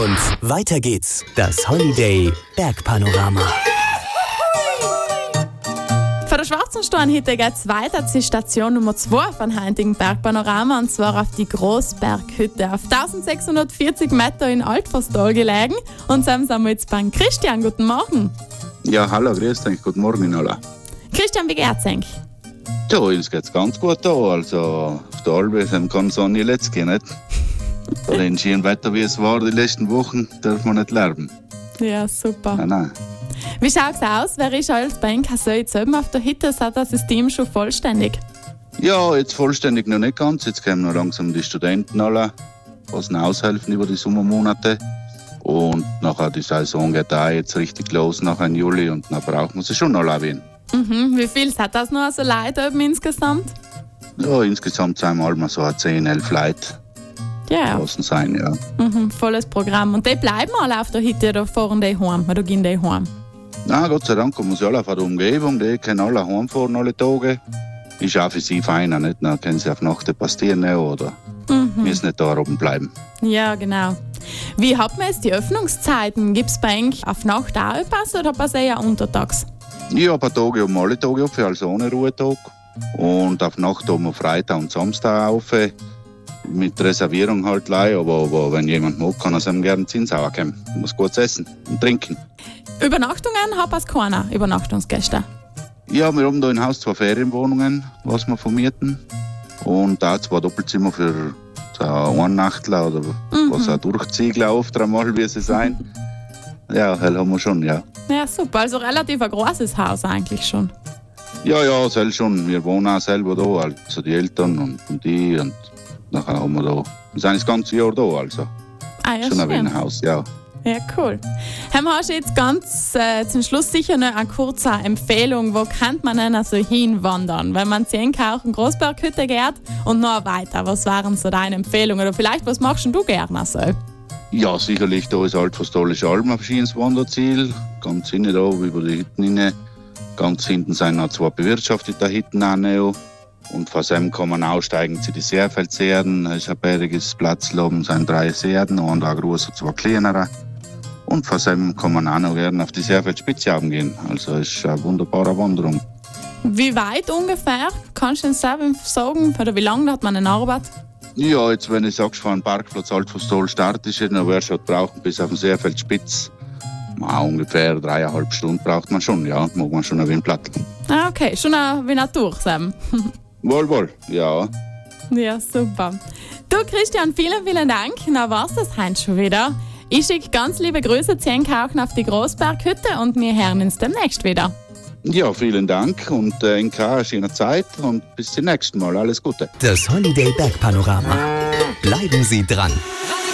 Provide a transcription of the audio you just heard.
Und weiter geht's. Das Holiday Bergpanorama. Von der Schwarzenstein heute geht's weiter zur Station Nummer 2 von heutigen Bergpanorama, und zwar auf die Großberghütte auf 1640 Meter in Altverstal gelegen. Und zusammen sind wir jetzt beim Christian. Guten Morgen. Ja, hallo, grüß dich, guten Morgen, alle. Christian, wie geht's eigentlich? Ja, uns geht's ganz gut da. Also, auf der Albe kann es auch nie letzt gehen, nicht? Bei dem schönen Wetter, wie es war die letzten Wochen, darf man nicht lernen. Ja, super. Nein. Wie schaut's aus? Wer ist alles bei Ihnen? Hast du jetzt oben auf der Hütte? Ist das System schon vollständig? Ja, jetzt vollständig noch nicht ganz. Jetzt kommen noch langsam die Studenten alle, was ihnen aushelfen über die Sommermonate. Und nachher die Saison geht auch jetzt richtig los, nachher im Juli. Und dann brauchen wir sie schon alle erwähnen. Wie viel hat das noch so Leute oben insgesamt? Ja, insgesamt sind wir mal so 10, 11 Leute. Ja. Draußen sein, ja. Volles Programm. Und die bleiben alle auf der Hütte oder fahren die heim? Oder gehen die heim? Na, Gott sei Dank kommen sie alle von der Umgebung, die können alle heimfahren alle Tage. Ist auch für sie feiner, nicht? Dann können sie auf Nacht passieren oder müssen nicht da oben bleiben. Ja, genau. Wie hat man jetzt die Öffnungszeiten? Gibt es bei Ihnen auf Nacht auch etwas oder passiert ja untertags? Ja, ein paar Tage haben wir alle Tage auf, also ohne Ruhetag. Und auf Nacht haben wir Freitag und Samstag auf. Mit Reservierung halt gleich, aber wenn jemand mag, kann er sich gerne Zinsauer kommen. Man muss gut essen und trinken. Übernachtungen hat es keiner, Übernachtungsgäste? Ja, wir haben da im Haus 2 Ferienwohnungen, was wir vermieten. Und auch 2 Doppelzimmer für so einen Nachtler oder was ein Durchziegler oft einmal, wie sie sein. Ja, das haben wir schon, ja. Ja, super. Also relativ ein großes Haus eigentlich schon. Ja, selbst schon. Wir wohnen auch selber da, also die Eltern und die. Und nachher haben wir da, wir sind das ganze Jahr da, also. Ah, ja, schon ein schön. Wiener Haus, ja. Ja, cool. Hast du jetzt ganz zum Schluss sicher noch eine kurze Empfehlung, wo kann man denn also hinwandern? Wenn man Zienkauchen Großberghütte geht und noch weiter, was wären so deine Empfehlungen? Oder vielleicht, was machst du gerne so? Ja, sicherlich, da ist Altverstalische Alm ein schönes Wanderziel. Ganz hinten da, über die Hütten rein. Ganz hinten sind noch 2 bewirtschaftete Hütten auch noch. Und von dem kann man aussteigen zu den Seerfeldseerden. Es ist ein bergiges Platz, oben sind 3 Seerden und ein großer, 2 kleinere. Und von dem kann man auch noch gerne auf die Seerfeldspitze gehen. Also es ist eine wunderbare Wanderung. Wie weit ungefähr? Kannst du uns selber sagen? Oder wie lange hat man eine Arbeit? Ja, jetzt wenn ich sagst, von Parkplatz Altverstal startest, dann wirst du brauchen bis auf den Seerfeldspitz. Ungefähr 3,5 Stunden braucht man schon, ja. Mag man schon ein wenig Platz. Ah, okay. Schon wie Natur, Sam. Wohl, ja. Ja, super. Du, Christian, vielen Dank. Na, war's das heute schon wieder. Ich schicke ganz liebe Grüße zu Enkauchen auf die Großberghütte und wir hören uns demnächst wieder. Ja, vielen Dank und NK, eine schöne Zeit und bis zum nächsten Mal. Alles Gute. Das Holiday Bergpanorama. Bleiben Sie dran.